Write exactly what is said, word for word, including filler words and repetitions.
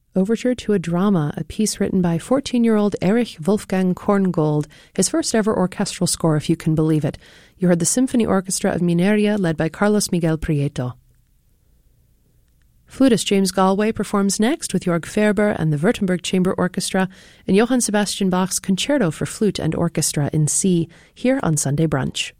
Overture to a Drama, a piece written by fourteen-year-old Erich Wolfgang Korngold, his first ever orchestral score, if you can believe it. You heard the Symphony Orchestra of Mineria, led by Carlos Miguel Prieto. Flutist James Galway performs next with Jörg Ferber and the Württemberg Chamber Orchestra in Johann Sebastian Bach's Concerto for Flute and Orchestra in C, here on Sunday Brunch.